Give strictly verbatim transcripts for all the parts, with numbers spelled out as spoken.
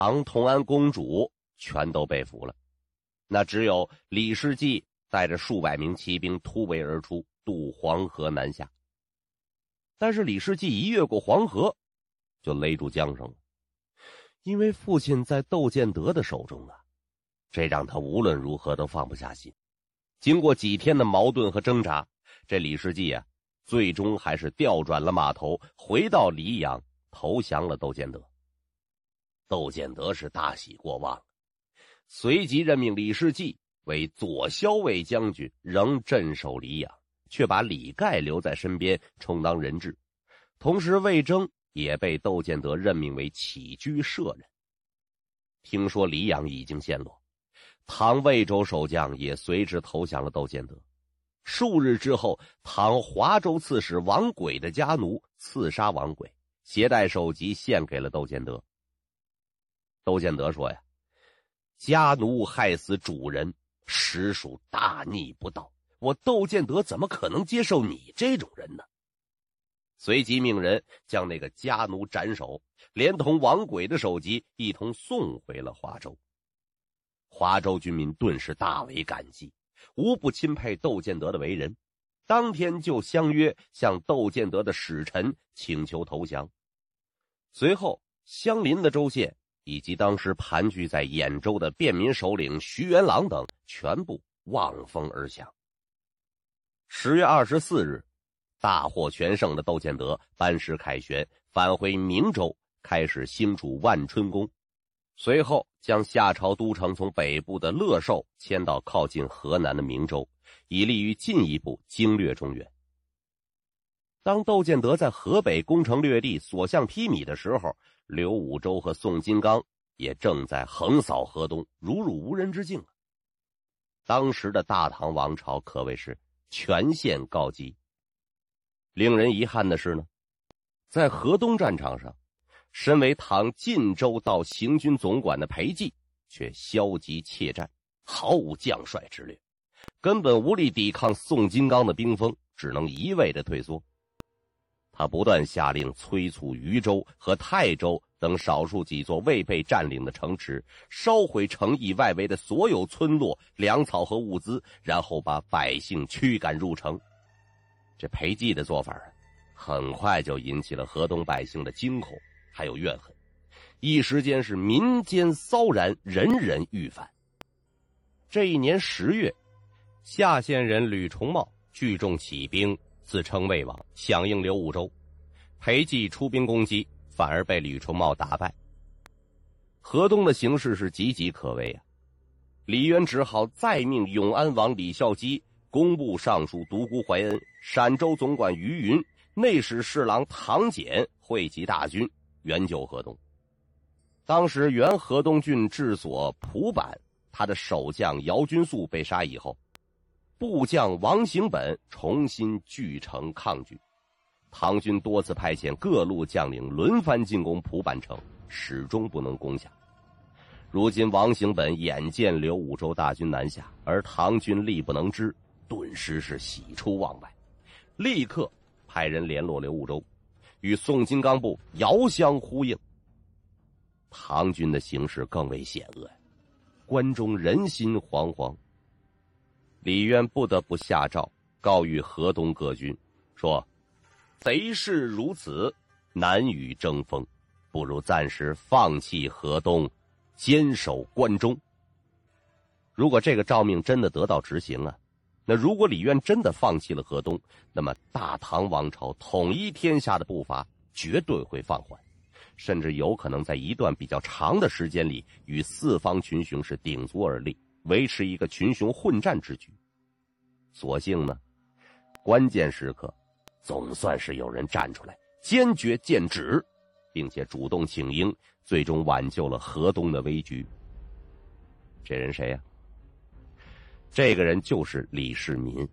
唐同安公主全都被俘了，那只有李世继带着数百名骑兵突围而出，渡黄河南下。但是李世继一越过黄河就勒住缰绳了，因为父亲在窦建德的手中啊，这让他无论如何都放不下心。经过几天的矛盾和挣扎，这李世继啊，最终还是调转了马头，回到黎阳投降了窦建德。窦建德是大喜过望，随即任命李世继为左骁卫将军，仍镇守黎阳，却把李盖留在身边充当人质。同时魏征也被窦建德任命为起居舍人。听说黎阳已经陷落，唐魏州守将也随之投降了窦建德。数日之后，唐华州刺史王轨的家奴刺杀王轨，携带首级献给了窦建德。窦建德说呀，家奴害死主人，实属大逆不道，我窦建德怎么可能接受你这种人呢？随即命人将那个家奴斩首，连同王轨的首级一同送回了华州。华州军民顿时大为感激，无不钦佩窦建德的为人，当天就相约向窦建德的使臣请求投降。随后相邻的州县以及当时盘踞在兖州的便民首领徐元朗等全部望风而降。十月二十四日，大获全胜的窦建德班师凯旋，返回明州，开始兴筑万春宫。随后将夏朝都城从北部的乐寿迁到靠近河南的明州，以利于进一步经略中原。当窦建德在河北攻城略地，所向披靡的时候，刘武周和宋金刚也正在横扫河东，如入无人之境。当时的大唐王朝可谓是全线告急。令人遗憾的是呢，在河东战场上，身为唐晋州道行军总管的裴寂却消极怯战，毫无将帅之略，根本无力抵抗宋金刚的兵锋，只能一味的退缩。他不断下令催促渝州和泰州等少数几座未被占领的城池，烧毁城邑外围的所有村落、粮草和物资，然后把百姓驱赶入城。这裴寂的做法很快就引起了河东百姓的惊恐还有怨恨，一时间是民间骚然，人人欲反。这一年十月，夏县人吕重茂聚众起兵，自称魏王，响应刘武周。裴寂出兵攻击，反而被吕重茂打败。河东的形势是岌岌可危啊！李渊只好再命永安王李孝基、工部尚书独孤怀恩、陕州总管于云、内史侍郎唐俭汇集大军援救河东。当时原河东郡治所蒲坂，他的守将姚君素被杀以后，部将王行本重新据城抗拒。唐军多次派遣各路将领轮番进攻蒲坂城，始终不能攻下。如今王行本眼见刘武周大军南下，而唐军力不能支，顿时是喜出望外，立刻派人联络刘武周，与宋金刚部遥相呼应。唐军的形势更为险恶，关中人心惶惶。李渊不得不下诏告谕河东各军，说贼势如此，难与争锋，不如暂时放弃河东，坚守关中。如果这个诏命真的得到执行啊，那如果李渊真的放弃了河东，那么大唐王朝统一天下的步伐绝对会放缓，甚至有可能在一段比较长的时间里与四方群雄是鼎足而立，维持一个群雄混战之局。所幸呢，关键时刻总算是有人站出来坚决剑指，并且主动请缨，最终挽救了河东的危局。这人谁呀？这个人就是李世民。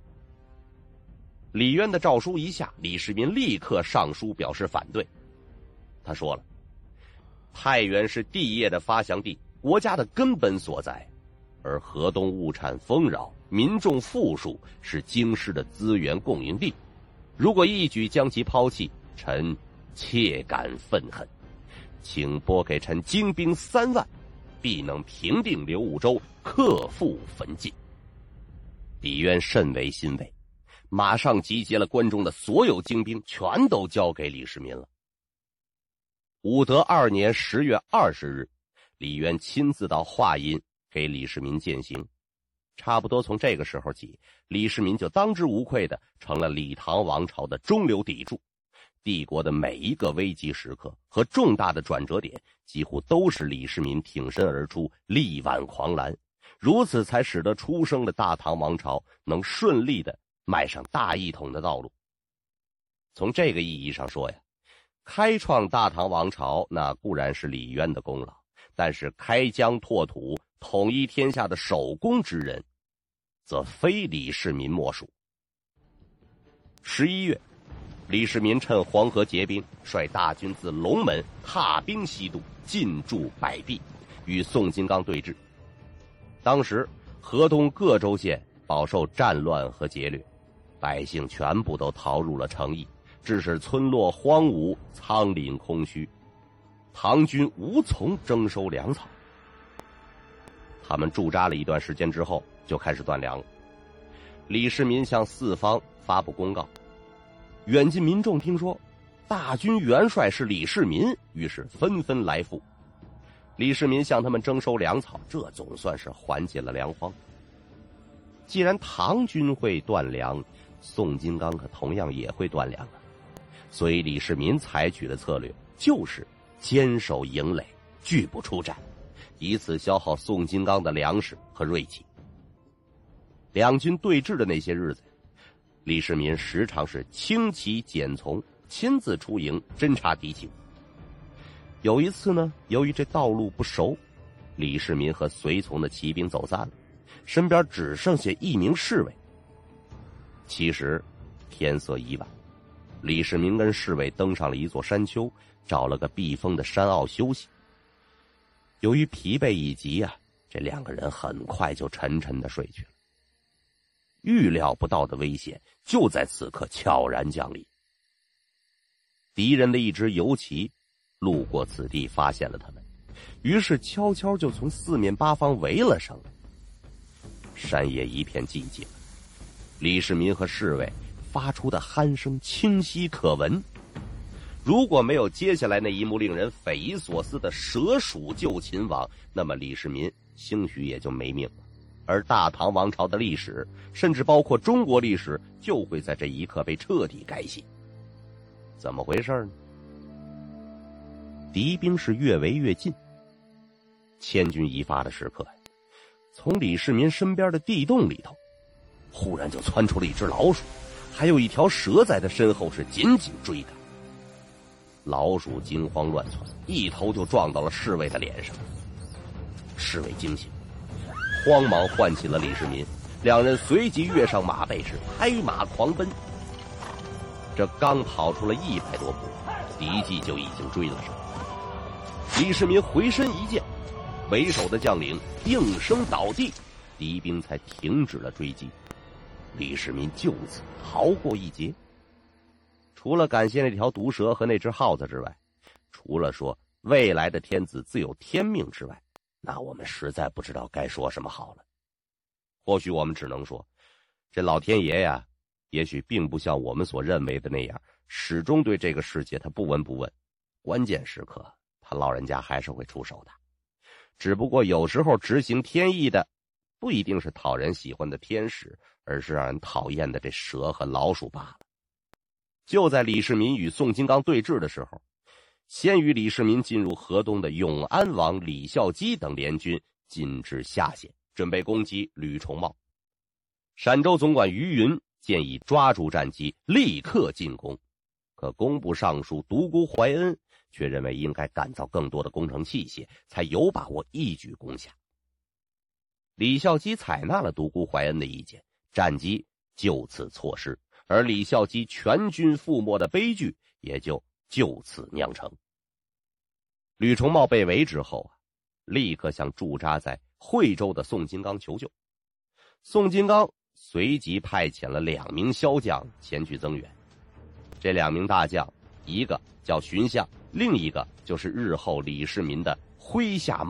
李渊的诏书一下，李世民立刻上书表示反对。他说了，太原是地业的发祥地，国家的根本所在，而河东物产丰饶，民众富庶，是京师的资源供应地。如果一举将其抛弃，臣切感愤恨。 请拨给臣精兵三万，必能平定刘武州，克复焚晋。李渊甚为欣慰，马上集结了关中的所有精兵，全都交给李世民了。武德二年十月二十日，李渊亲自到华阴给李世民饯行。差不多从这个时候起，李世民就当之无愧地成了李唐王朝的中流砥柱。帝国的每一个危急时刻和重大的转折点，几乎都是李世民挺身而出，力挽狂澜，如此才使得出生的大唐王朝能顺利地迈上大一统的道路。从这个意义上说呀，开创大唐王朝那固然是李渊的功劳，但是开疆拓土、统一天下的首功之人，则非李世民莫属。十一月，李世民趁黄河结冰，率大军自龙门踏兵西渡，进驻百壁，与宋金刚对峙。当时河东各州县饱受战乱和劫掠，百姓全部都逃入了城邑，致使村落荒芜，仓廪空虚，唐军无从征收粮草。他们驻扎了一段时间之后，就开始断粮了。李世民向四方发布公告，远近民众听说大军元帅是李世民，于是纷纷来赴。李世民向他们征收粮草，这总算是缓解了粮荒。既然唐军会断粮，宋金刚可同样也会断粮啊。所以李世民采取的策略就是坚守营垒，拒不出战，以此消耗宋金刚的粮食和锐气。两军对峙的那些日子，李世民时常是轻骑简从，亲自出营侦察敌情。有一次呢，由于这道路不熟，李世民和随从的骑兵走散了，身边只剩下一名侍卫。其实天色已晚，李世民跟侍卫登上了一座山丘，找了个避风的山坳休息。由于疲惫已极啊，这两个人很快就沉沉的睡去了。预料不到的危险就在此刻悄然降临。敌人的一支游骑路过此地，发现了他们，于是悄悄就从四面八方围了上来。山野一片寂静，李世民和侍卫发出的鼾声清晰可闻。如果没有接下来那一幕令人匪夷所思的蛇鼠救秦王，那么李世民兴许也就没命了，而大唐王朝的历史，甚至包括中国历史，就会在这一刻被彻底改写。怎么回事呢？敌兵是越围越近，千钧一发的时刻，从李世民身边的地洞里头忽然就窜出了一只老鼠，还有一条蛇在他身后是紧紧追他。老鼠惊慌乱窜，一头就撞到了侍卫的脸上。侍卫惊醒，慌忙唤起了李世民，两人随即跃上马背，是拍马狂奔。这刚跑出了一百多步，敌骑就已经追了上来。李世民回身一剑，为首的将领应声倒地，敌兵才停止了追击。李世民就此逃过一劫。除了感谢那条毒蛇和那只耗子之外，除了说未来的天子自有天命之外，那我们实在不知道该说什么好了。或许我们只能说，这老天爷呀，也许并不像我们所认为的那样，始终对这个世界他不闻不问，关键时刻他老人家还是会出手的。只不过有时候执行天意的不一定是讨人喜欢的天使，而是让人讨厌的这蛇和老鼠罢了。就在李世民与宋金刚对峙的时候，先于李世民进入河东的永安王李孝基等联军进至下县，准备攻击吕重茂。陕州总管于云建议抓住战机，立刻进攻。可工部尚书独孤怀恩却认为应该赶造更多的工程器械，才有把握一举攻下。李孝基采纳了独孤怀恩的意见，战机就此错失，而李孝基全军覆没的悲剧也就就此酿成。吕重茂被围之后啊，立刻向驻扎在惠州的宋金刚求救。宋金刚随即派遣了两名骁将前去增援。这两名大将一个叫荀相，另一个就是日后李世民的麾下